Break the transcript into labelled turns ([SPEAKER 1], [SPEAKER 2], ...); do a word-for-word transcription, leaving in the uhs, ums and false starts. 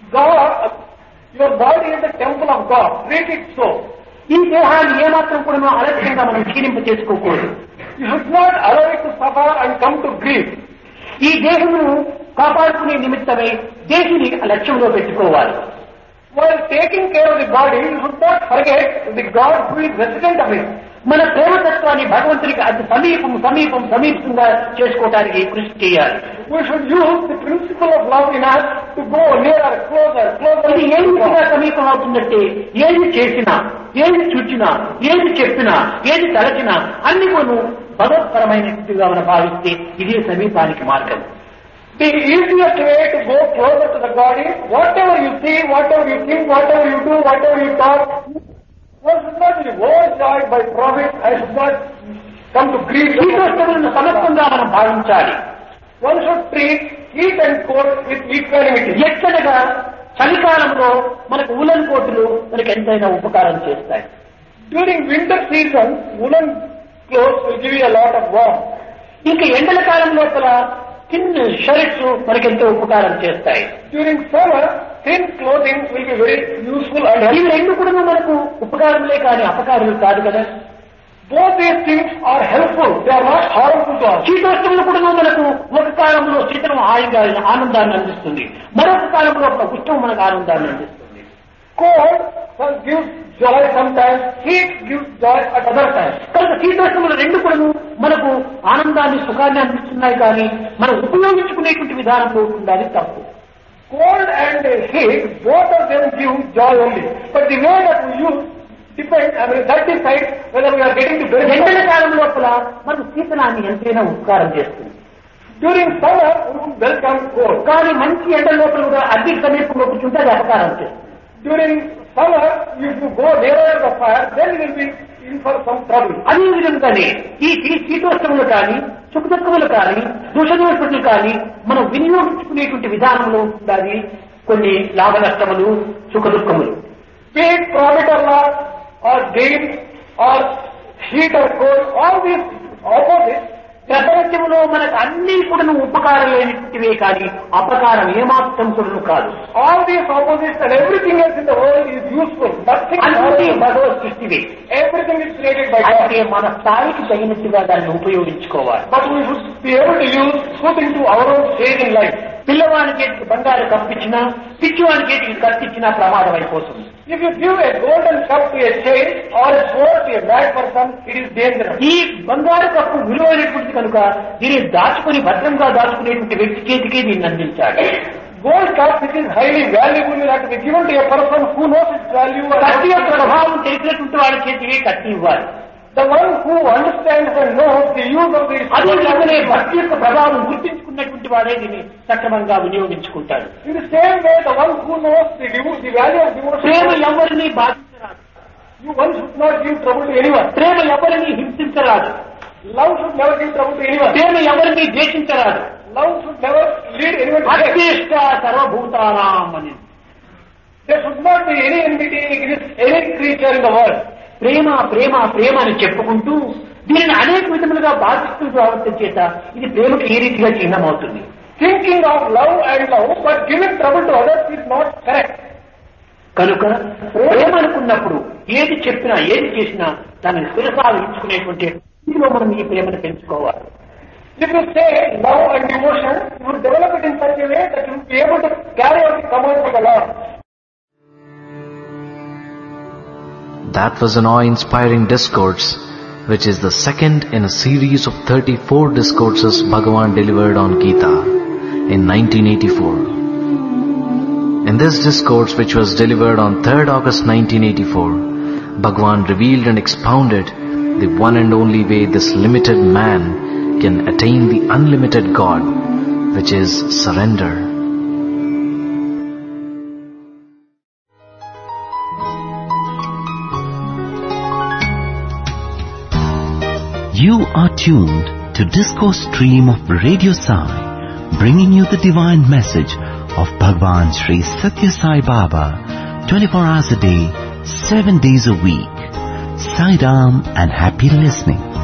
[SPEAKER 1] God, your body is the temple of God. Treat it so.
[SPEAKER 2] ఈ దేహాన్ని ఏమాత్రం కూడా అలక్ష్యంగా మనం క్షీణింప చేసుకోకూడదు.
[SPEAKER 1] You should not allow it to suffer and come to grief.
[SPEAKER 2] ఈ దేహమును కాపాడుకునే నిమిత్తమై దేహిని లక్ష్యంలో పెట్టుకోవాలి.
[SPEAKER 1] While taking care of the body, you should not forget the God who is resident of it.
[SPEAKER 2] మన ప్రేమతత్వాన్ని భగవంతునికి అతి సమీపం సమీపం సమీపంగా చేసుకోవడానికి కృషి చేయాలి.
[SPEAKER 1] We should use the principle of love in us to go nearer, closer, closer.
[SPEAKER 2] ఇది ఏ విధంగా సమీపం అవుతుందంటే ఏది చేసినా, ఏది చూచినా, ఏది చెప్పినా, ఏది తలచినా అన్ని కొను భగవత్పరమైనట్టుగా మనం భావిస్తే ఇదే సమీపానికి మార్గం.
[SPEAKER 1] The easiest way to go closer to the God is whatever you see, whatever you think, whatever you do, whatever you talk, one should not be overjoyed by profit. I should not come to grief.
[SPEAKER 2] శీతోష్ణములను సమత్వంగా మనం భావించాలి.
[SPEAKER 1] One should treat heat and cold with equanimity.
[SPEAKER 2] ఎక్కడగా చలికాలంలో మనకు woollen కోటులు మనకు ఎంతైనా ఉపకారం చేస్తాయి.
[SPEAKER 1] During winter season, woolen clothes will give you a lot of warmth.
[SPEAKER 2] ఇంకా ఎండల కాలం లోపల థిన్ షర్ట్స్ మనకు ఎంతో ఉపకారం చేస్తాయి.
[SPEAKER 1] During summer, thin clothing will be very useful and helpful.
[SPEAKER 2] ఇవి రెండు కూడా మనకు ఉపకారములే కానీ అపకారులు కాదు కదా.
[SPEAKER 1] Both these things are helpful. They are not harmful to us.
[SPEAKER 2] శీతోష్ణములు కూడా మనకు ఒక కాలంలో శీతలం హాయిగా ఆనందాన్ని అందిస్తుంది, మరొక కాలంలో ఒక ఉష్ణం మనకు ఆనందాన్ని అందిస్తుంది.
[SPEAKER 1] Cold gives joy sometimes, heat gives joy at other times.
[SPEAKER 2] కనుక శీతోష్ణములు రెండు కూడా మనకు ఆనందాన్ని సుఖాన్ని అందిస్తున్నాయి కానీ మనం ఉపయోగించుకునేటువంటి విధానంలో ఉండాలి తప్పు.
[SPEAKER 1] Cold and heat, both of them give joy only. But the way that we use depends, I mean, that decides whether we are getting the benefit.
[SPEAKER 2] ఎండల కాలం లోపల మనకు శీతలాన్ని ఎంతైనా ఉపకారం చేస్తుంది.
[SPEAKER 1] During summer, we will welcome cold.
[SPEAKER 2] కానీ మంచి ఎండల లోపల కూడా అగ్ని సమీపంలో కూర్చుంటే అది అపకారం చేస్తుంది.
[SPEAKER 1] During summer, if you go nearer the fire, then you will be in for some trouble.
[SPEAKER 2] అదే విధంగానే ఈ శీతోష్ణములు కానీ సుఖదుఖములు కానీ దోషదోషులు కానీ మనం వినియోగించుకునేటువంటి విధానంలో ఉండాలి కొన్ని లాభ నష్టములు సుఖ దుఃఖములు.
[SPEAKER 1] Be it profit or loss, or gain, or heat or cold, all these opposites.
[SPEAKER 2] ప్రపంచంలో మనకు అన్ని కూడా ఉపకారం లేనివే కానీ అపకారం ఏమాత్రం కూడా కాదు.
[SPEAKER 1] All these opposites and everything else in the world is useful. Nothing
[SPEAKER 2] అన్ని భగవత్ సృష్టివే.
[SPEAKER 1] Everything is created by God.
[SPEAKER 2] అయితే మన స్థాయికి తగినట్టుగా దాన్ని ఉపయోగించుకోవాలి.
[SPEAKER 1] But we should be able to use put into our own stage in life.
[SPEAKER 2] పిల్లవాడి చేతికి బంగారు కప్పించినా పిచ్చివాడి చేతికి కత్తిచ్చినా ప్రమాదం అయిపోతుంది.
[SPEAKER 1] If you give a golden cup to a child or a sword to a bad person, it is dangerous.
[SPEAKER 2] ఈ బంగారు cup విలువైనటువంటి కనుక దీన్ని దాచుకుని భద్రంగా దాచుకునేటువంటి వ్యక్తి చేతికి దీన్ని అందించాలి.
[SPEAKER 1] Gold cup, which is highly valuable, will have to be given to a person who knows its value.
[SPEAKER 2] కత్తి యొక్క ప్రభావం తెలిసినటువంటి వాడి చేతికి కత్తి ఇవ్వాలి.
[SPEAKER 1] The one who understands and knows the use of this.
[SPEAKER 2] అదే విధంగానే భక్తి యొక్క ప్రభావం గుర్తించుకున్నటువంటి వాడే దీన్ని సక్రమంగా వినియోగించుకుంటాడు.
[SPEAKER 1] In the same way, the one who knows the, the value of devotion.
[SPEAKER 2] ప్రేమ ఎవరిని బాధించరాదు.
[SPEAKER 1] You one should not give trouble to anyone.
[SPEAKER 2] ప్రేమ ఎవరిని హింసించరాదు.
[SPEAKER 1] Love should never give trouble to anyone.
[SPEAKER 2] ప్రేమ ఎవరిని ద్వేషించరాదు.
[SPEAKER 1] Love should never lead anyone to hate.
[SPEAKER 2] అద్వేష్ట సర్వభూతానాం అని.
[SPEAKER 1] There should not be any enmity against any creature in the world.
[SPEAKER 2] ప్రేమ ప్రేమ ప్రేమ అని చెప్పుకుంటూ దీనిని అనేక విధములుగా బాధిస్తూ రావడం చేత ఇది ప్రేమకు ఏ రీతిగా చిహ్నమవుతుంది.
[SPEAKER 1] Thinking of love and love, but giving trouble to others is not correct.
[SPEAKER 2] కనుక ప్రేమ అనుకున్నప్పుడు ఏది చెప్పినా ఏది చేసినా దానిని శిరసావించుకునేటువంటి స్థితిలో మనం ఈ ప్రేమను పెంచుకోవాలి.
[SPEAKER 1] If you say love and devotion, you will develop it in such a way that you will be able to carry out the commands of the Lord.
[SPEAKER 3] That was an awe-inspiring discourse, which is the second in a series of thirty-four discourses Bhagavan delivered on Gita in nineteen eighty-four. In this discourse, which was delivered on third August nineteen eighty-four, Bhagavan revealed and expounded the one and only way this limited man can attain the unlimited God, which is surrender.
[SPEAKER 4] You are tuned to Discourse Stream of Radio Sai, bringing you the divine message of Bhagwan Sri Satya Sai Baba, twenty-four hours a day, seven days a week. Sai Ram and happy listening.